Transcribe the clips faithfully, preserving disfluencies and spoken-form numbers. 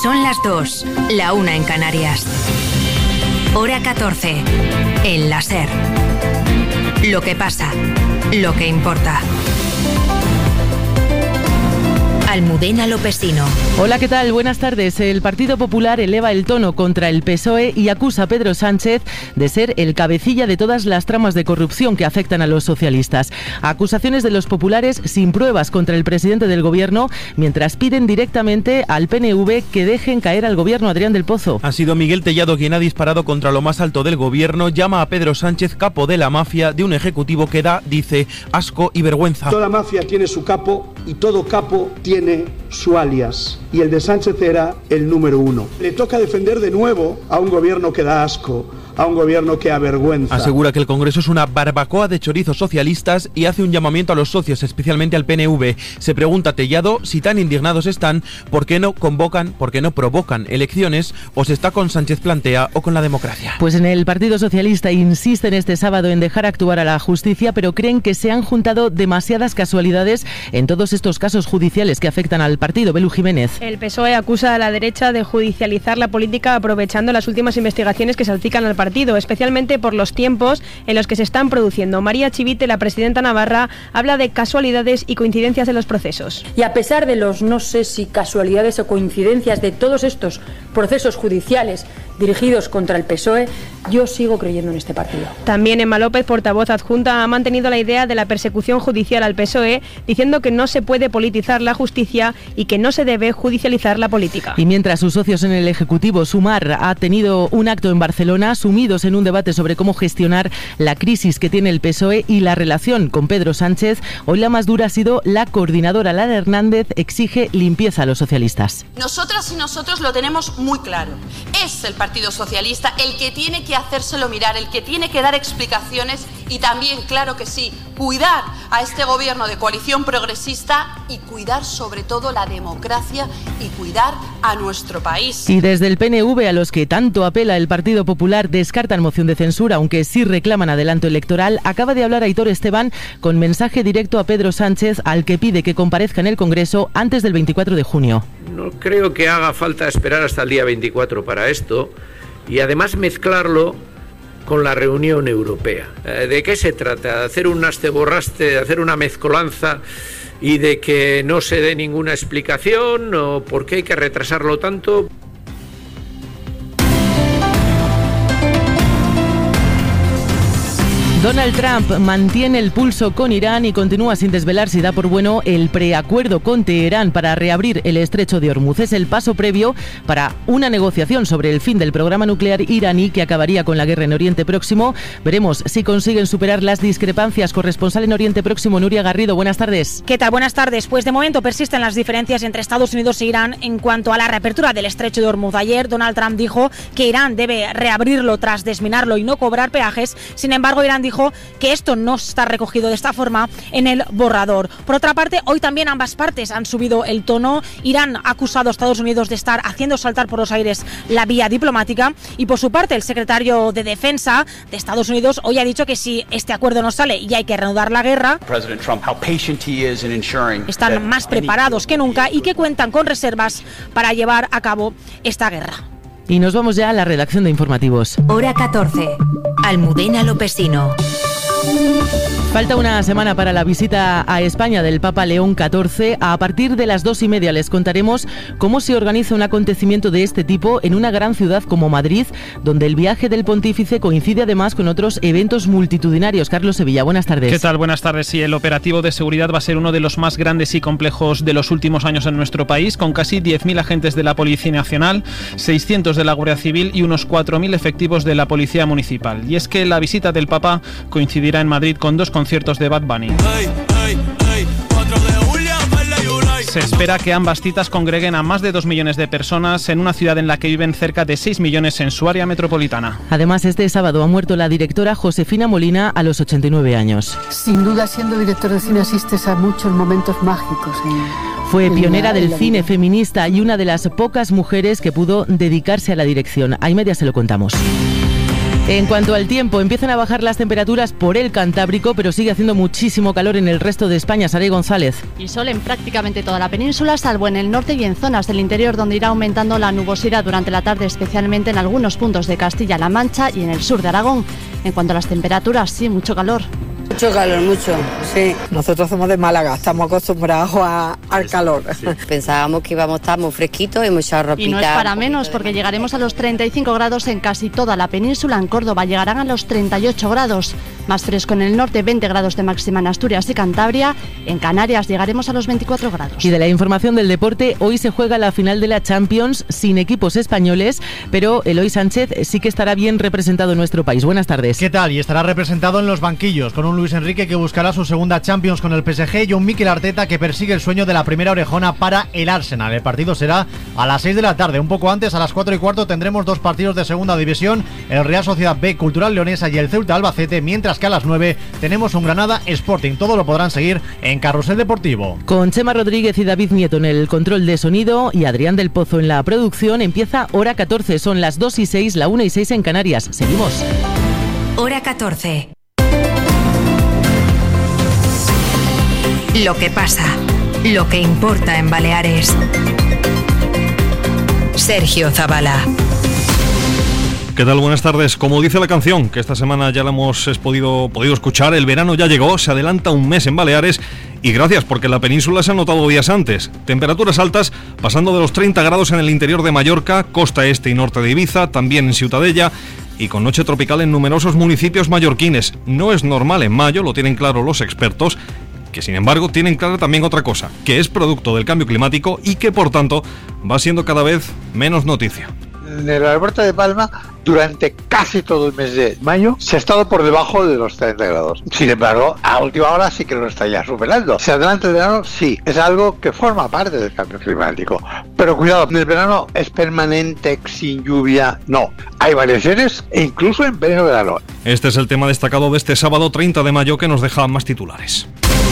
Son las dos, la una en Canarias. Hora catorce, en la SER. Lo que pasa, lo que importa. Almudena Lopesino. Hola, ¿qué tal? Buenas tardes. El Partido Popular eleva el tono contra el P S O E y acusa a Pedro Sánchez de ser el cabecilla de todas las tramas de corrupción que afectan a los socialistas. Acusaciones de los populares sin pruebas contra el presidente del gobierno, mientras piden directamente al P N V que dejen caer al gobierno. Adrián del Pozo. Ha sido Miguel Tellado quien ha disparado contra lo más alto del gobierno. Llama a Pedro Sánchez capo de la mafia, de un ejecutivo que da, dice, asco y vergüenza. Toda mafia tiene su capo y todo capo tiene tiene su alias, y el de Sánchez era el número uno. Le toca defender de nuevo a un gobierno que da asco, a un gobierno que avergüenza. Asegura que el Congreso es una barbacoa de chorizos socialistas y hace un llamamiento a los socios, especialmente al P N V. Se pregunta Tellado si tan indignados están, ¿por qué no convocan, por qué no provocan elecciones? ¿O se está con Sánchez Plantea o con la democracia? Pues en el Partido Socialista insisten este sábado en dejar actuar a la justicia, pero creen que se han juntado demasiadas casualidades en todos estos casos judiciales que afectan al partido. Belu Jiménez. El P S O E acusa a la derecha de judicializar la política aprovechando las últimas investigaciones que salpican al partido, especialmente por los tiempos en los que se están produciendo. María Chivite, la presidenta navarra, habla de casualidades y coincidencias de los procesos. Y a pesar de los, no sé si casualidades o coincidencias de todos estos procesos judiciales dirigidos contra el P S O E, yo sigo creyendo en este partido. También Emma López, portavoz adjunta, ha mantenido la idea de la persecución judicial al P S O E, diciendo que no se puede politizar la justicia y que no se debe judicializar la política. Y mientras sus socios en el Ejecutivo, Sumar, ha tenido un acto en Barcelona, sumidos en un debate sobre cómo gestionar la crisis que tiene el P S O E y la relación con Pedro Sánchez, hoy la más dura ha sido la coordinadora Lara Hernández. Exige limpieza a los socialistas. Nosotras y nosotros lo tenemos muy claro. Es el Partido Socialista el que tiene que hacérselo mirar, el que tiene que dar explicaciones y también, claro que sí, cuidar a este gobierno de coalición progresista y cuidar sobre todo la democracia y cuidar a nuestro país. Y desde el P N V, a los que tanto apela el Partido Popular, descartan moción de censura, aunque sí reclaman adelanto electoral. Acaba de hablar Aitor Esteban con mensaje directo a Pedro Sánchez, al que pide que comparezca en el Congreso antes del veinticuatro de junio. No creo que haga falta esperar hasta el día veinticuatro para esto y además mezclarlo con la reunión europea. ¿De qué se trata? ¿De hacer un asteborraste, de hacer una mezcolanza y de que no se dé ninguna explicación o por qué hay que retrasarlo tanto? Donald Trump mantiene el pulso con Irán y continúa sin desvelar si da por bueno el preacuerdo con Teherán para reabrir el estrecho de Hormuz. Es el paso previo para una negociación sobre el fin del programa nuclear iraní que acabaría con la guerra en Oriente Próximo. Veremos si consiguen superar las discrepancias. Corresponsal en Oriente Próximo, Nuria Garrido, buenas tardes. ¿Qué tal? Buenas tardes. Pues de momento persisten las diferencias entre Estados Unidos e Irán en cuanto a la reapertura del estrecho de Hormuz. Ayer Donald Trump dijo que Irán debe reabrirlo tras desminarlo y no cobrar peajes. Sin embargo, Irán dijo que esto no está recogido de esta forma en el borrador. Por otra parte, hoy también ambas partes han subido el tono. Irán ha acusado a Estados Unidos de estar haciendo saltar por los aires la vía diplomática y por su parte el secretario de Defensa de Estados Unidos hoy ha dicho que si este acuerdo no sale y hay que reanudar la guerra, están más preparados que nunca y que cuentan con reservas para llevar a cabo esta guerra. Y nos vamos ya a la redacción de informativos. Hora catorce. Almudena Lopesino. Falta una semana para la visita a España del Papa León catorce. A partir de las dos y media les contaremos cómo se organiza un acontecimiento de este tipo en una gran ciudad como Madrid, donde el viaje del pontífice coincide además con otros eventos multitudinarios. Carlos Sevilla, buenas tardes. ¿Qué tal? Buenas tardes. Sí, el operativo de seguridad va a ser uno de los más grandes y complejos de los últimos años en nuestro país, con casi diez mil agentes de la Policía Nacional, seiscientos de la Guardia Civil y unos cuatro mil efectivos de la Policía Municipal. Y es que la visita del Papa coincidirá en Madrid con dos conciertos de Bad Bunny. Hey, hey, hey, Se espera que ambas citas congreguen a más de dos millones de personas en una ciudad en la que viven cerca de seis millones en su área metropolitana. Además, este sábado ha muerto la directora Josefina Molina a los ochenta y nueve años. Sin duda, siendo director de cine asistes a muchos momentos mágicos. En... Fue pionera del cine feminista y una de las pocas mujeres que pudo dedicarse a la dirección. A y media se lo contamos. En cuanto al tiempo, empiezan a bajar las temperaturas por el Cantábrico, pero sigue haciendo muchísimo calor en el resto de España. Saray González. Y sol en prácticamente toda la península, salvo en el norte y en zonas del interior, donde irá aumentando la nubosidad durante la tarde, especialmente en algunos puntos de Castilla-La Mancha y en el sur de Aragón. En cuanto a las temperaturas, sí, mucho calor. Mucho calor, mucho, sí. Nosotros somos de Málaga, estamos acostumbrados a, al calor. Sí. Pensábamos que íbamos a estar muy fresquitos y mucha ropita. Y no es para menos, porque llegaremos a los treinta y cinco grados en casi toda la península. En Córdoba llegarán a los treinta y ocho grados. Más fresco en el norte, veinte grados de máxima en Asturias y Cantabria. En Canarias llegaremos a los veinticuatro grados. Y de la información del deporte, hoy se juega la final de la Champions sin equipos españoles, pero Eloy Sánchez sí que estará bien representado en nuestro país. Buenas tardes. ¿Qué tal? Y estará representado en los banquillos, con un Luis Enrique que buscará su segunda Champions con el P S G y un Mikel Arteta que persigue el sueño de la primera orejona para el Arsenal. El partido será a las seis de la tarde. Un poco antes, a las cuatro y cuarto, tendremos dos partidos de segunda división, el Real Sociedad B Cultural Leonesa y el Ceuta Albacete, mientras que a las nueve tenemos un Granada Sporting. Todo lo podrán seguir en Carrusel Deportivo. Con Chema Rodríguez y David Nieto en el control de sonido y Adrián del Pozo en la producción, empieza Hora catorce. Son las dos y seis, la una y seis en Canarias. Seguimos. Hora catorce. Lo que pasa, lo que importa en Baleares. Sergio Zavala. ¿Qué tal? Buenas tardes. Como dice la canción, que esta semana ya la hemos podido, podido escuchar, el verano ya llegó, se adelanta un mes en Baleares y gracias, porque en la península se han notado días antes. Temperaturas altas, pasando de los treinta grados en el interior de Mallorca, costa este y norte de Ibiza, también en Ciutadella, y con noche tropical en numerosos municipios mallorquines. No es normal en mayo, lo tienen claro los expertos, que sin embargo tienen clara también otra cosa, que es producto del cambio climático y que por tanto va siendo cada vez menos noticia. En el aeropuerto de Palma, durante casi todo el mes de mayo, se ha estado por debajo de los treinta grados. Sin embargo, a última hora sí que lo está ya superando. ¿Se adelanta el verano? Sí, es algo que forma parte del cambio climático. Pero cuidado, el verano es permanente, sin lluvia, no. Hay variaciones e incluso en pleno verano. Este es el tema destacado de este sábado treinta de mayo, que nos deja más titulares.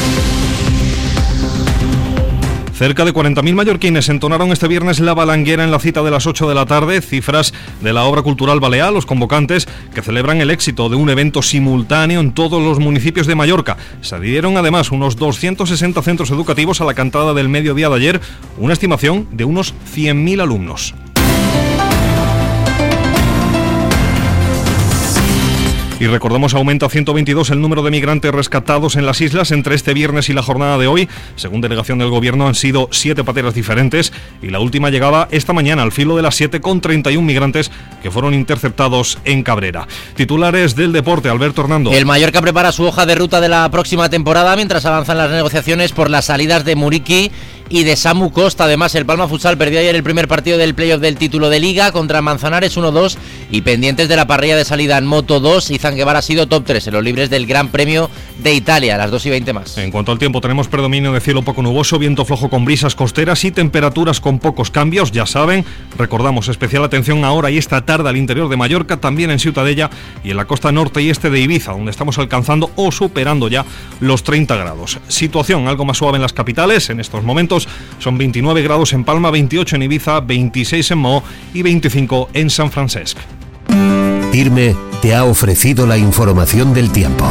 Cerca de cuarenta mil mallorquines entonaron este viernes la balanguera en la cita de las ocho de la tarde, cifras de la obra cultural balear, los convocantes que celebran el éxito de un evento simultáneo en todos los municipios de Mallorca. Se adhirieron además unos doscientos sesenta centros educativos a la cantada del mediodía de ayer, una estimación de unos cien mil alumnos. Y recordamos, aumenta a ciento veintidós el número de migrantes rescatados en las islas entre este viernes y la jornada de hoy. Según delegación del Gobierno, han sido siete pateras diferentes y la última llegaba esta mañana al filo de las siete con treinta y un migrantes que fueron interceptados en Cabrera. Titulares del deporte, Alberto Hernando. El Mallorca prepara su hoja de ruta de la próxima temporada mientras avanzan las negociaciones por las salidas de Muriqui y de Samu Costa. Además, el Palma Futsal perdió ayer el primer partido del playoff del título de Liga contra Manzanares uno dos y pendientes de la parrilla de salida en Moto dos, Izan Guevara ha sido top tres en los libres del Gran Premio de Italia, a las dos y veinte más. En cuanto al tiempo, tenemos predominio de cielo poco nuboso, viento flojo con brisas costeras y temperaturas con pocos cambios, ya saben. Recordamos, especial atención ahora y esta tarde al interior de Mallorca, también en Ciutadella y en la costa norte y este de Ibiza, donde estamos alcanzando o superando ya los treinta grados. Situación algo más suave en las capitales, en estos momentos son veintinueve grados en Palma, veintiocho en Ibiza, veintiséis en Mo y veinticinco en San Francisco. Tirme te ha ofrecido la información del tiempo.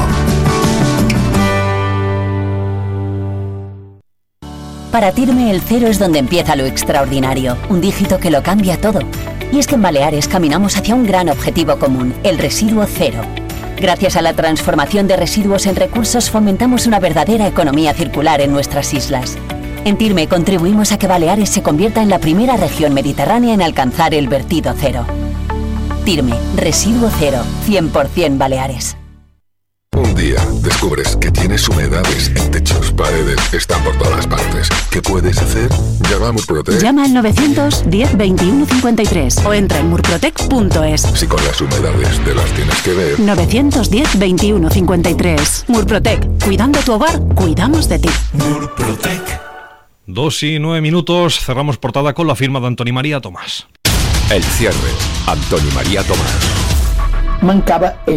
Para Tirme el cero es donde empieza lo extraordinario, un dígito que lo cambia todo. Y es que en Baleares caminamos hacia un gran objetivo común, el residuo cero. Gracias a la transformación de residuos en recursos fomentamos una verdadera economía circular en nuestras islas. En Tirme contribuimos a que Baleares se convierta en la primera región mediterránea en alcanzar el vertido cero. Tirme, residuo cero, cien por ciento Baleares. Un día descubres que tienes humedades en techos, paredes, están por todas partes. ¿Qué puedes hacer? Llama a Murprotec. Llama al novecientos diez veintiuno cincuenta y tres o entra en murprotec punto es. Si con las humedades te las tienes que ver. novecientos diez veintiuno cincuenta y tres. Murprotec. Cuidando tu hogar, cuidamos de ti. Murprotec. Dos y nueve minutos, cerramos portada con la firma de Antoni María Tomàs. El cierre, Antoni María Tomàs. Mancava ella,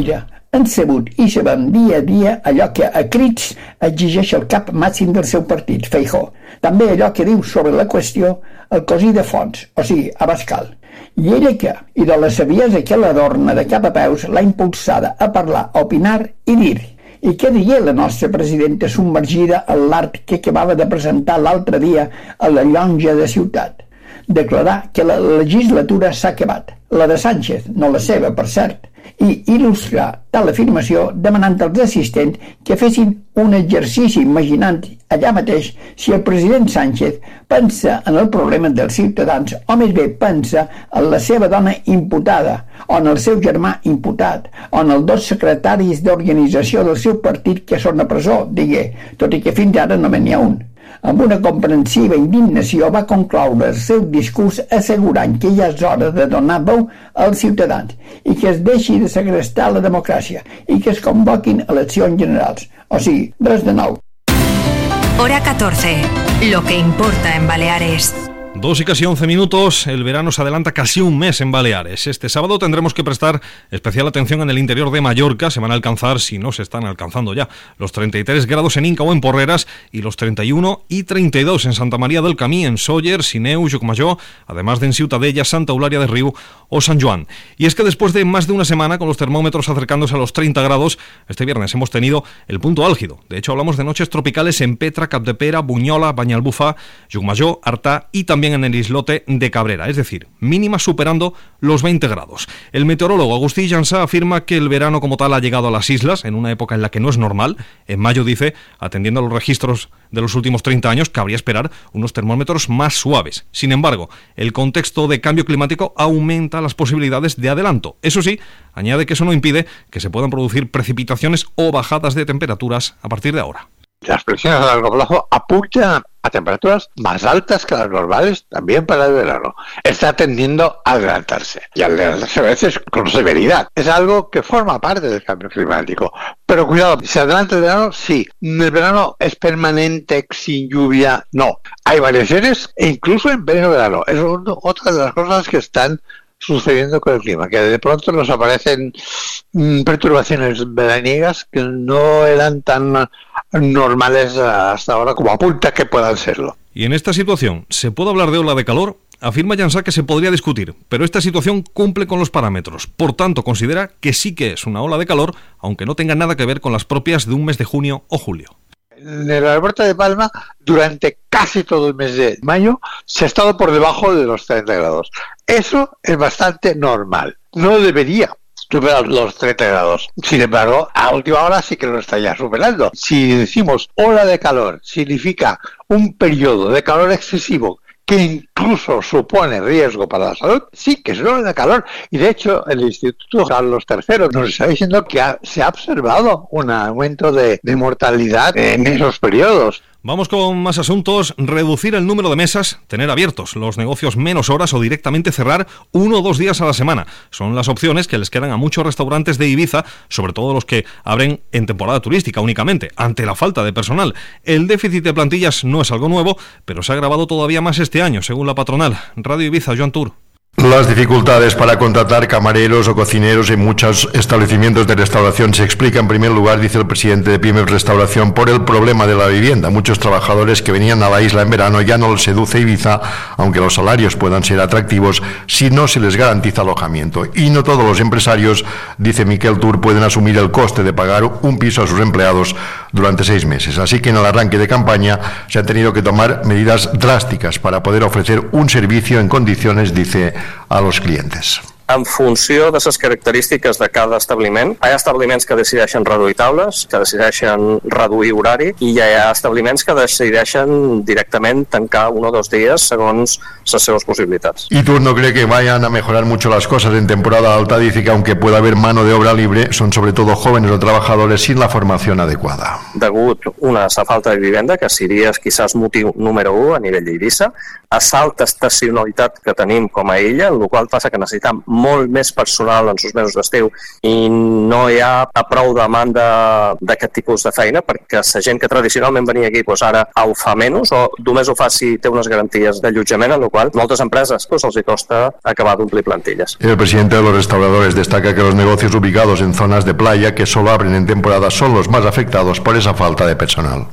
han sabut i sabem dia a dia allò que a crits exigeix el cap màxim del seu partit, Feijóo. També allò que diu sobre la qüestió el cosí de Fons, o sigui, Abascal. I ella que, i de la saviesa que l'adorna de cap a peus, l'ha impulsada a parlar, a opinar i dir. I què diria la nostra presidenta submergida en l'art que acabava de presentar l'altre dia a la llonja de Ciutat? Declarar que la legislatura s'ha acabat, la de Sánchez, no la seva, per cert, i il·lustrar tal afirmació demanant als assistents que fessin un exercici imaginant allà mateix si el president Sánchez pensa en el problema dels ciutadans o més bé pensa en la seva dona imputada o en el seu germà imputat o en els dos secretaris d'organització del seu partit que són a presó, digué, tot i que fins ara només n'hi ha un. Amb una comprensiva indignació va concloure el seu discurs assegurant que ja és hora de donar veu als ciutadans i que es deixi de segrestar la democràcia i que es convoquin eleccions generals. O sigui, res de nou. Hora catorce. Lo que importa en Baleares. Dos y casi once minutos, el verano se adelanta casi un mes en Baleares. Este sábado tendremos que prestar especial atención en el interior de Mallorca. Se van a alcanzar, si no se están alcanzando ya, los treinta y tres grados en Inca o en Porreras y los treinta y uno y treinta y dos en Santa María del Camí, en Sóller, Sineu, Llucmajor, además de en Ciutadella, Santa Eulària de Riu o San Joan. Y es que después de más de una semana con los termómetros acercándose a los treinta grados, este viernes hemos tenido el punto álgido. De hecho, hablamos de noches tropicales en Petra, Capdepera, Bunyola, Banyalbufar, Llucmajor, Artà y también en el islote de Cabrera, es decir, mínimas superando los veinte grados. El meteorólogo Agustí Jansá afirma que el verano como tal ha llegado a las islas en una época en la que no es normal. En mayo, dice, atendiendo a los registros de los últimos treinta años, cabría esperar unos termómetros más suaves. Sin embargo, el contexto de cambio climático aumenta las posibilidades de adelanto. Eso sí, añade que eso no impide que se puedan producir precipitaciones o bajadas de temperaturas a partir de ahora. Las previsiones a largo plazo apuntan a temperaturas más altas que las normales también para el verano. Está tendiendo a adelantarse y adelantarse a veces con severidad. Es algo que forma parte del cambio climático. Pero cuidado, ¿se adelanta el verano? Sí. ¿El verano es permanente sin lluvia? No. Hay variaciones e incluso en pleno verano. Es otra de las cosas que están sucediendo con el clima, que de pronto nos aparecen mmm, perturbaciones veraniegas que no eran tan normales hasta ahora como apunta que puedan serlo. Y en esta situación, ¿se puede hablar de ola de calor? Afirma Jansá que se podría discutir, pero esta situación cumple con los parámetros. Por tanto, considera que sí que es una ola de calor, aunque no tenga nada que ver con las propias de un mes de junio o julio. En el aeropuerto de Palma, durante casi todo el mes de mayo, se ha estado por debajo de los treinta grados. Eso es bastante normal. No debería superar los treinta grados. Sin embargo, a última hora sí que lo está ya superando. Si decimos ola de calor, significa un periodo de calor excesivo que incluso supone riesgo para la salud, sí que es una ola de calor. Y de hecho, el Instituto Carlos tercero nos está diciendo que ha, se ha observado un aumento de, de mortalidad en esos periodos. Vamos con más asuntos. Reducir el número de mesas, tener abiertos los negocios menos horas o directamente cerrar uno o dos días a la semana. Son las opciones que les quedan a muchos restaurantes de Ibiza, sobre todo los que abren en temporada turística únicamente, ante la falta de personal. El déficit de plantillas no es algo nuevo, pero se ha agravado todavía más este año, según la patronal. Radio Ibiza, Joan Tur. Las dificultades para contratar camareros o cocineros en muchos establecimientos de restauración se explica en primer lugar, dice el presidente de Pymes Restauración, por el problema de la vivienda. Muchos trabajadores que venían a la isla en verano ya no les seduce Ibiza, aunque los salarios puedan ser atractivos si no se les garantiza alojamiento. Y no todos los empresarios, dice Miquel Tur, pueden asumir el coste de pagar un piso a sus empleados durante seis meses. Así que en el arranque de campaña se han tenido que tomar medidas drásticas para poder ofrecer un servicio en condiciones, dice, a los clientes. En funció de les característiques de cada establiment. Hi ha establiments que decideixen reduir taules, que decideixen reduir horari, i hi ha establiments que decideixen directament tancar un o dos dies segons les seves possibilitats. Y tú no cree que vayan a mejorar mucho las cosas en temporada alta. Dice que aunque pueda haber mano de obra libre, son sobre todo jóvenes o trabajadores sin la formación adecuada. Degut una a la falta de vivenda, que seria quizás motiu número u a nivell d'Eivissa, a l'alta estacionalitat que tenim com a illa, el qual passa que necessitam molt més personal en els mesos d'estiu i no hi ha prou demanda d'aquest tipus de feina perquè la gent que tradicionalment venia aquí doncs ara ho fa menys o només ho fa si té unes garanties d'allotjament, en la qual moltes empreses pues, els hi costa acabar d'omplir plantilles. El presidente de los restauradores destaca que los negocios ubicados en zonas de playa que solo abren en temporada son los más afectados por esa falta de personal.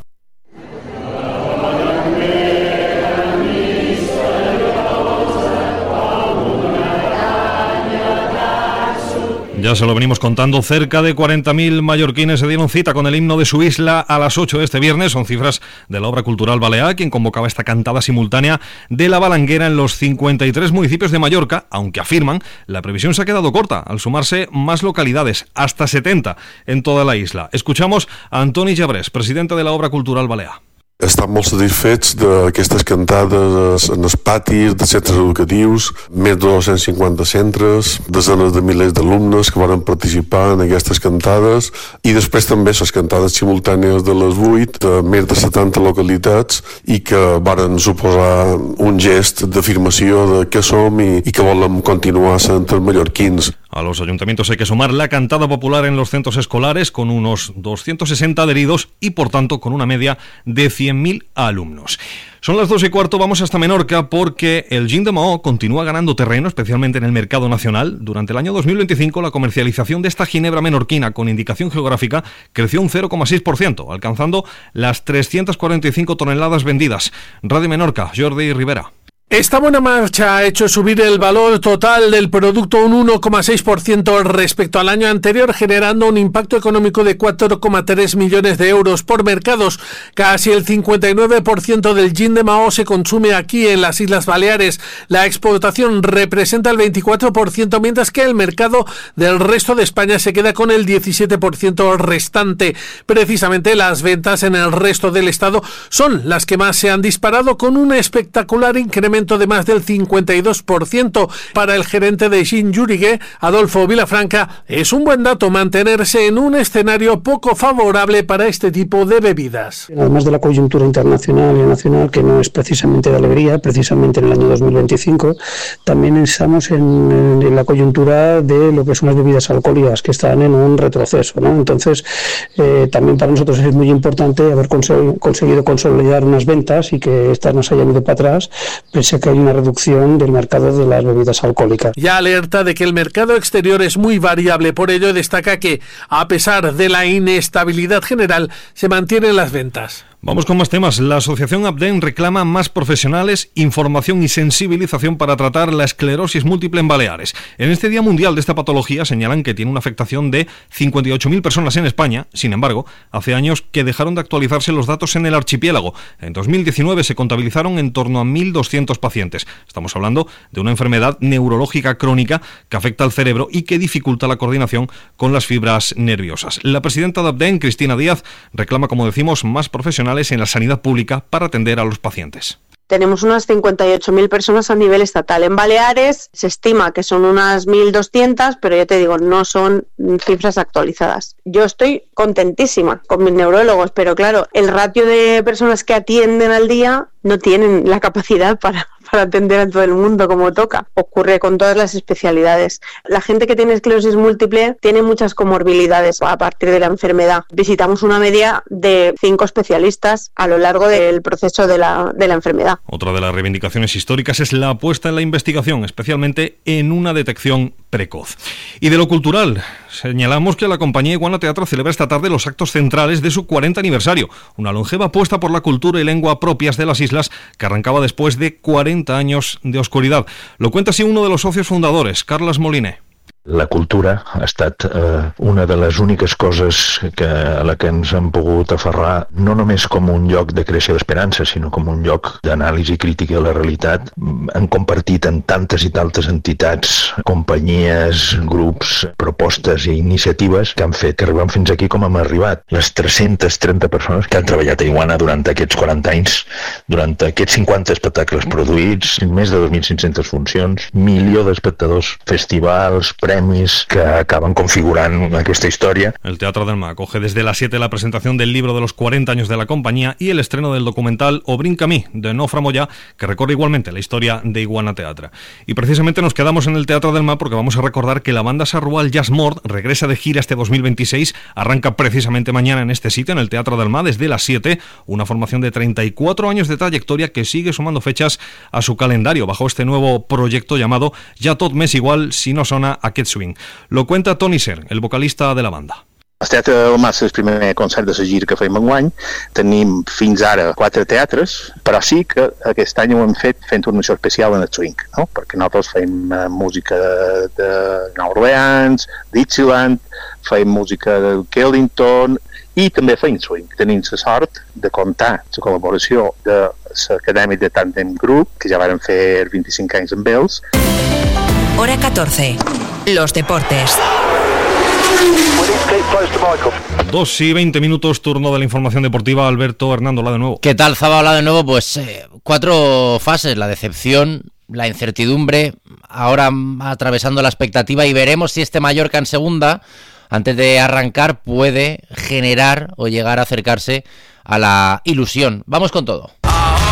Ya se lo venimos contando, cerca de cuarenta mil mallorquines se dieron cita con el himno de su isla a las ocho de este viernes. Son cifras de la obra cultural balear, quien convocaba esta cantada simultánea de la Balanguera en los cincuenta y tres municipios de Mallorca, aunque afirman la previsión se ha quedado corta al sumarse más localidades, hasta setenta en toda la isla. Escuchamos a Antoni Jabrés, presidente de la obra cultural balear. Estan molt satisfets d'aquestes cantades en els patis de centres educatius, més de dos-cents cinquanta centres, desenes de milers d'alumnes que van participar en aquestes cantades i després també les cantades simultànies de les vuit de més de setanta localitats i que varen suposar un gest d'afirmació de què som i, i que volem continuar sent els mallorquins. A los ayuntamientos hay que sumar la cantada popular en los centros escolares con unos doscientos sesenta adheridos y por tanto con una media de cien mil alumnos. Son las dos y cuarto, vamos hasta Menorca porque el gin de Mahó continúa ganando terreno, especialmente en el mercado nacional. Durante el año dos mil veinticinco la comercialización de esta ginebra menorquina con indicación geográfica creció un cero coma seis por ciento, alcanzando las trescientas cuarenta y cinco toneladas vendidas. Radio Menorca, Jordi Rivera. Esta buena marcha ha hecho subir el valor total del producto un uno coma seis por ciento respecto al año anterior, generando un impacto económico de cuatro coma tres millones de euros por mercados. Casi el cincuenta y nueve por ciento del gin de Mahó se consume aquí en las Islas Baleares. La exportación representa el veinticuatro por ciento, mientras que el mercado del resto de España se queda con el diecisiete por ciento restante. Precisamente las ventas en el resto del estado son las que más se han disparado, con un espectacular incremento de más del cincuenta y dos por ciento. Para el gerente de Gin Llurigue, Adolfo Vilafranca, es un buen dato mantenerse en un escenario poco favorable para este tipo de bebidas. Además de la coyuntura internacional y nacional, que no es precisamente de alegría, precisamente en el año dos mil veinticinco, también estamos en, en la coyuntura de lo que son las bebidas alcohólicas, que están en un retroceso, ¿no? Entonces, eh, también para nosotros es muy importante haber cons- conseguido consolidar unas ventas y que estas no se hayan ido para atrás, pese a que hay una reducción del mercado de las bebidas alcohólicas. Ya alerta de que el mercado exterior es muy variable, por ello destaca que, a pesar de la inestabilidad general, se mantienen las ventas. Vamos con más temas. La asociación ABDEN reclama más profesionales, información y sensibilización para tratar la esclerosis múltiple en Baleares. En este Día Mundial de esta patología señalan que tiene una afectación de cincuenta y ocho mil personas en España. Sin embargo, hace años que dejaron de actualizarse los datos en el archipiélago. En dos mil diecinueve se contabilizaron en torno a mil doscientos pacientes. Estamos hablando de una enfermedad neurológica crónica que afecta al cerebro y que dificulta la coordinación con las fibras nerviosas. La presidenta de ABDEN, Cristina Díaz, reclama, como decimos, más profesionales en la sanidad pública para atender a los pacientes. Tenemos unas cincuenta y ocho mil personas a nivel estatal. En Baleares se estima que son unas mil doscientas, pero ya te digo, no son cifras actualizadas. Yo estoy contentísima con mis neurólogos, pero claro, el ratio de personas que atienden al día no tienen la capacidad para, para atender a todo el mundo como toca. Ocurre con todas las especialidades. La gente que tiene esclerosis múltiple tiene muchas comorbilidades a partir de la enfermedad. Visitamos una media de cinco especialistas a lo largo del proceso de la, de la enfermedad. Otra de las reivindicaciones históricas es la apuesta en la investigación, especialmente en una detección precoz. Y de lo cultural, señalamos que la compañía Iguana Teatro celebra esta tarde los actos centrales de su cuarenta aniversario, una longeva apuesta por la cultura y lengua propias de las islas que arrancaba después de cuarenta años de oscuridad. Lo cuenta así uno de los socios fundadores, Carles Moliné. La cultura ha estat eh, una de les úniques coses que, a la que ens hem pogut aferrar, no només com un lloc de creació d'esperança, sinó com un lloc d'anàlisi crítica de la realitat. Han compartit en tantes i tantes entitats, companyies, grups, propostes i iniciatives que han fet que arribem fins aquí com hem arribat. Les tres-centes trenta persones que han treballat a Iguana durant aquests quaranta anys, durant aquests cinquanta espectacles produïts, més de dos mil cinc-centes funcions, milió d'espectadors, festivals, premis, premis que acaben configurant aquesta història. El Teatro del Mar acoge desde las siete la presentación del libro de los cuarenta años de la compañía y el estreno del documental Obrim Camí, de Nofra Moyà, que recorre igualmente la historia de Iguana Teatre. Y precisamente nos quedamos en el Teatro del Mar porque vamos a recordar que la banda sarrual Jazz Mort regresa de gira este dos mil veintiséis, arranca precisamente mañana en este sitio, en el Teatro del Mar, desde las siete, una formación de treinta y cuatro años de trayectoria que sigue sumando fechas a su calendario bajo este nuevo proyecto llamado Ja tot m'és igual si no sona aquest swing. Lo cuenta Toni Ser, el vocalista de la banda. El Teatre del Mar és el primer concert de la gira que fem enguany. Tenim fins ara quatre teatres, però sí que aquest any ho hem fet fent una missió especial en el swing, no? Perquè nosaltres fem uh, música de, de Nova Orleans, Dixieland, fem música de Killington i també fem swing. Tenim la sort de comptar la col·laboració de l'Acadèmia de Tandem Group, que ja varen fer vint-i-cinc anys amb ells. Hora catorce. Los deportes. Dos y veinte minutos, turno de la información deportiva. Alberto Hernando, hola de nuevo. ¿Qué tal, Zaba? Hola de nuevo. Pues eh, cuatro fases: la decepción, la incertidumbre, ahora atravesando la expectativa, y veremos si este Mallorca en segunda, antes de arrancar, puede generar o llegar a acercarse a la ilusión. Vamos con todo.